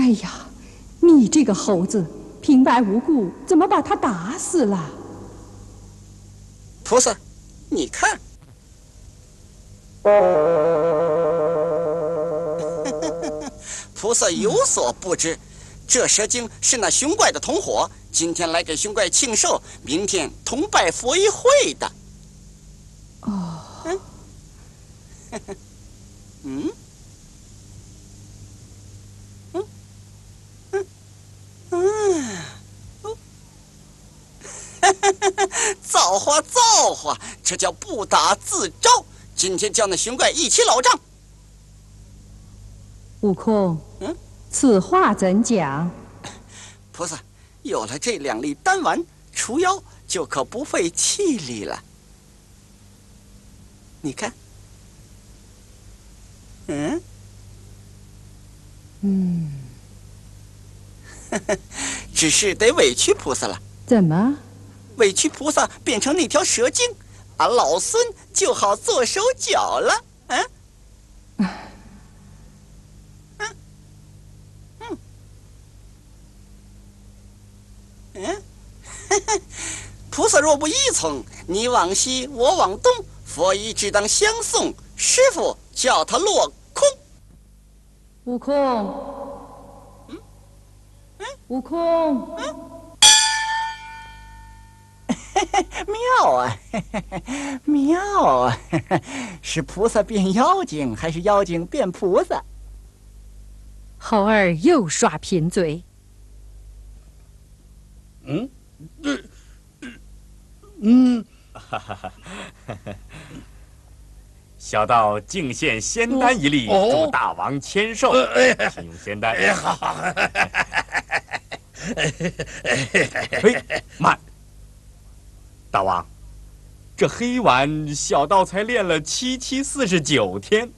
呀，你这个猴子，平白无故怎么把他打死了？ 菩萨，你看。菩萨有所不知，这蛇精是那熊怪的同伙，今天来给熊怪庆寿，明天同拜佛一会的。 哦， 嗯，造化造化，这叫不打自招。今天叫那熊怪一起老账。 悟空，此话怎讲？ 菩萨，有了这2粒丹丸，除妖就可不费气力了。你看，只是得委屈菩萨了。 怎么？ 委屈菩萨变成那条蛇精，俺老孙就好做手脚了。菩萨若不依从，你往西，我往东，佛衣只当相送。师傅叫他落空。 悟空，悟空， 妙啊，妙啊！是菩萨变妖精，还是妖精变菩萨？ 猴儿又耍贫嘴。 小道敬献仙丹1粒，祝大王千寿。请用仙丹。 好。 慢！大王，这黑丸小道才练了7749天。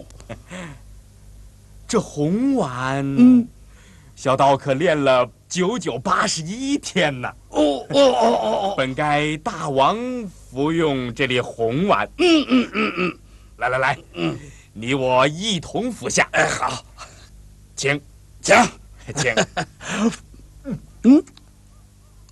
这红丸，小道可练了9981天呢。本该大王服用这粒红丸。来，你我一同服下。 好， 请。